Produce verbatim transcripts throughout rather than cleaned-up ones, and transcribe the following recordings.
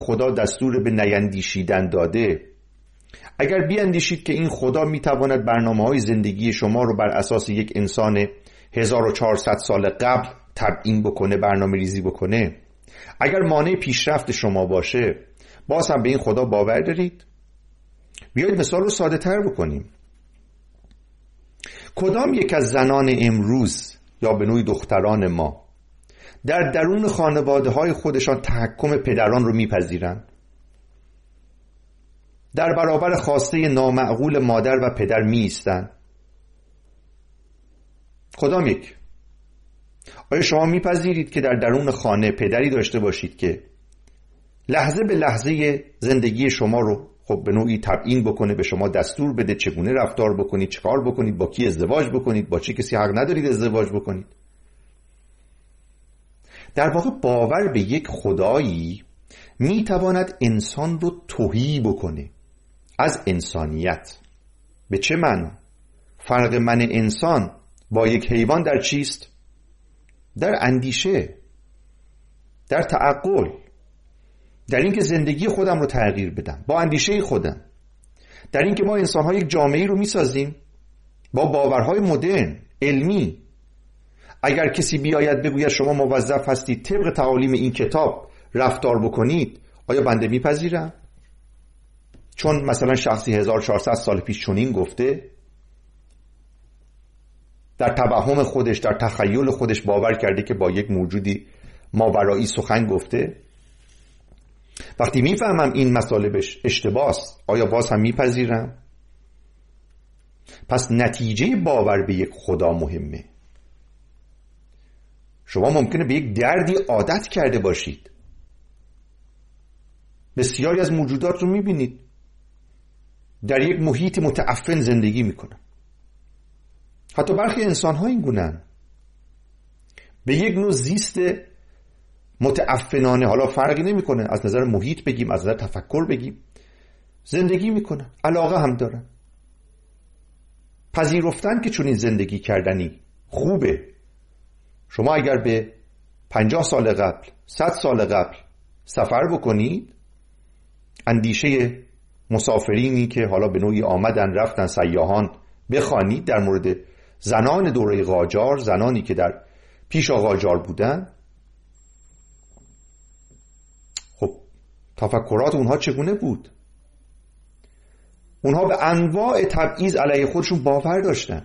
خدا دستور به نیندیشیدن داده، اگر بیاندیشید که این خدا میتواند برنامه‌های زندگی شما رو بر اساس یک انسان هزار و چهارصد سال قبل تبیین بکنه، برنامه ریزی بکنه، اگر مانع پیشرفت شما باشه، باز هم به این خدا باور دارید؟ بیایید مثال رو ساده تر بکنیم. کدام یک از زنان امروز یا به نوعی دختران ما در درون خانواده های خودشان تحکم پدران رو میپذیرن؟ در برابر خواسته نامعقول مادر و پدر می ایستن؟ کدام یک؟ آیا شما میپذیرید که در درون خانه پدری داشته باشید که لحظه به لحظه زندگی شما رو خب به نوعی تبیین بکنه، به شما دستور بده چگونه رفتار بکنید، چیکار بکنید، با کی ازدواج بکنید، با چه کسی حق ندارید ازدواج بکنید؟ در واقع باور به یک خدایی میتواند انسان رو تهی بکنه از انسانیت. به چه معنی؟ فرق من انسان با یک حیوان در چیست؟ در اندیشه، در تعقل، در اینکه زندگی خودم رو تغییر بدم با اندیشه خودم، در اینکه ما انسان‌ها یک جامعه‌ای رو میسازیم با باورهای مدرن علمی. اگر کسی بیاید بگوید شما موظف هستید طبق تعالیم این کتاب رفتار بکنید، آیا بنده میپذیرم؟ چون مثلا شخصی هزار و چهارصد سال پیش چنین گفته، در توهم خودش، در تخیل خودش باور کرده که با یک موجودی ماورایی سخن گفته. وقتی میفهمم این مطالبش اشتباهست، آیا باز هم میپذیرم؟ پس نتیجه باور به یک خدا مهمه. شما ممکنه به یک دردی عادت کرده باشید. بسیاری از موجودات رو میبینید در یک محیط متعفن زندگی میکنن. حتی برخی انسان ها این گونه‌اند. به یک نوع زیست متعفنانه، حالا فرقی نمیکنه از نظر محیط بگیم، از نظر تفکر بگیم، زندگی میکنن، علاقه هم دارن. پذیرفتن که چون این زندگی کردنی خوبه. شما اگر به پنجاه سال قبل، صد سال قبل سفر بکنید، اندیشه مسافرینی که حالا به نوعی آمدن رفتن سیاحان بخوانید در مورد زنان دوره قاجار، زنانی که در پیش قاجار بودن، خب تفکرات اونها چگونه بود؟ اونها به انواع تبعیض علیه خودشون باور داشتن.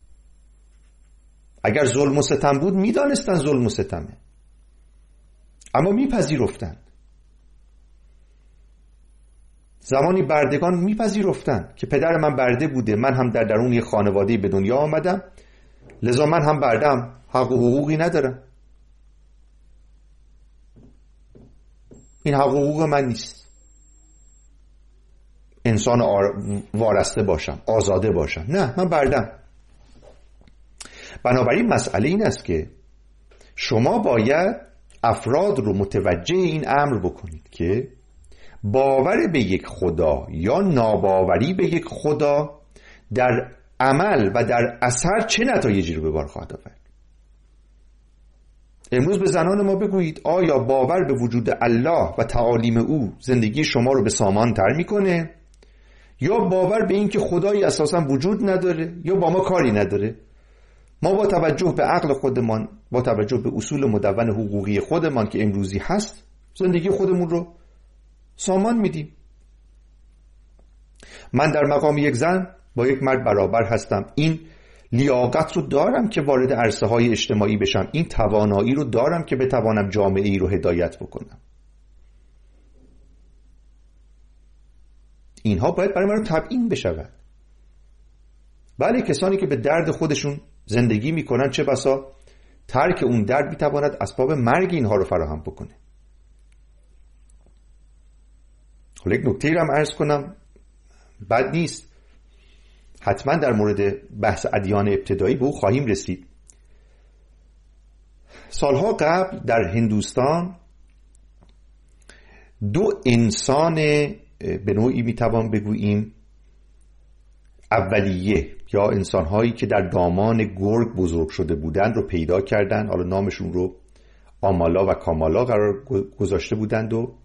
اگر ظلم و ستم بود میدانستن ظلم و ستمه، اما میپذیرفتن. زمانی بردگان میپذیرفتن که پدر من برده بوده، من هم در درون یک خانواده به دنیا آمدم، لذا من هم بردم، حق و حقوقی ندارم. این حق و حقوق من نیست. انسان وارسته باشم، آزاده باشم. نه، من بردم. بنابراین مسئله این است که شما باید افراد رو متوجه این امر بکنید که باور به یک خدا یا ناباوری به یک خدا در عمل و در اثر چه نتایجی رو به بار خواهد آورد. امروز به زنان ما بگویید آیا باور به وجود الله و تعالیم او زندگی شما رو به سامان تر میکنه، یا باور به این که خدایی اساسا وجود نداره یا با ما کاری نداره؟ ما با توجه به عقل خودمان، با توجه به اصول مدون حقوقی خودمان که امروزی هست، زندگی خودمون رو سامان میدیم. من در مقام یک زن با یک مرد برابر هستم. این لیاقت رو دارم که وارد عرصه های اجتماعی بشم. این توانایی رو دارم که بتوانم جامعه ای رو هدایت بکنم. اینها باید برای من تبیین بشود. بله، کسانی که به درد خودشون زندگی میکنن، چه بسا ترک اون درد میتواند اسباب مرگ اینها رو فراهم بکنه. حالا یک نکته رو هم عرض کنم، بد نیست، حتما در مورد بحث ادیان ابتدایی به او خواهیم رسید. سالها قبل در هندوستان دو انسان به نوعی میتوان بگوییم اولیه یا انسانهایی که در دامان گرگ بزرگ شده بودند رو پیدا کردند. حالا نامشون رو آمالا و کامالا قرار گذاشته بودند و